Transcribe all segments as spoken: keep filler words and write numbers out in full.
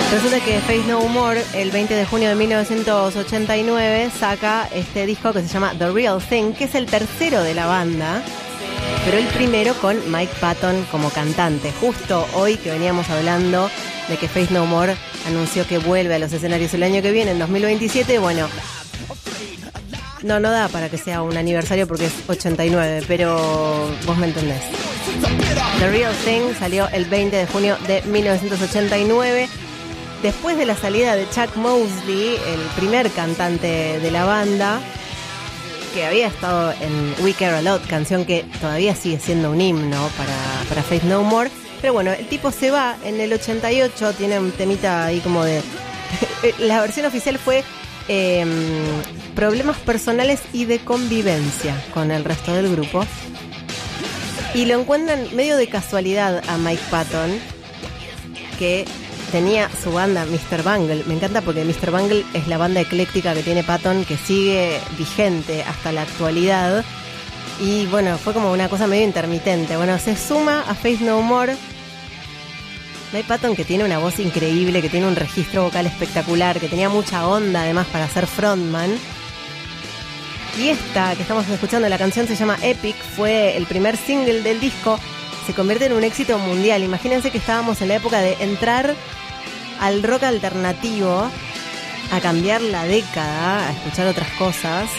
Resulta que Faith No More, el veinte de junio de mil novecientos ochenta y nueve, saca este disco que se llama The Real Thing, que es el tercero de la banda, pero el primero con Mike Patton como cantante. Justo hoy que veníamos hablando de que Faith No More anunció que vuelve a los escenarios el año que viene, en dos mil veintisiete, bueno, no, no da para que sea un aniversario porque es ochenta y nueve, pero vos me entendés. The Real Thing salió el veinte de junio de mil novecientos ochenta y nueve. Después de la salida de Chuck Mosley, el primer cantante de la banda, que había estado en We Care A Lot, canción que todavía sigue siendo un himno para, para Faith No More. Pero bueno, el tipo se va en el ochenta y ocho, tiene un temita ahí como de... La versión oficial fue eh, problemas personales y de convivencia con el resto del grupo. Y lo encuentran medio de casualidad a Mike Patton, que tenía su banda mister Bungle. Me encanta porque mister Bungle es la banda ecléctica que tiene Patton, que sigue vigente hasta la actualidad. Y bueno, fue como una cosa medio intermitente. Bueno, se suma a Faith No More Mike Patton, que tiene una voz increíble, que tiene un registro vocal espectacular, que tenía mucha onda además para ser frontman. Y esta que estamos escuchando, la canción se llama Epic, fue el primer single del disco. Se convierte en un éxito mundial. Imagínense que estábamos en la época de entrar al rock alternativo, a cambiar la década, a escuchar otras cosas.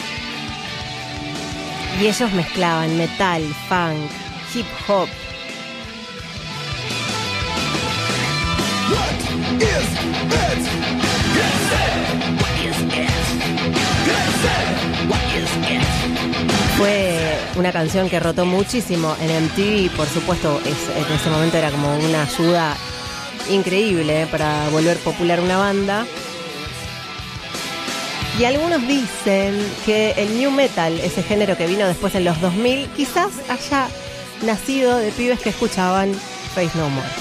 Y ellos mezclaban metal, funk, hip hop. Fue una canción que rotó muchísimo en M T V, por supuesto, es, en ese momento era como una ayuda increíble para volver popular una banda. Y algunos dicen que el new metal, ese género que vino después en los dos mil, quizás haya nacido de pibes que escuchaban Faith No More.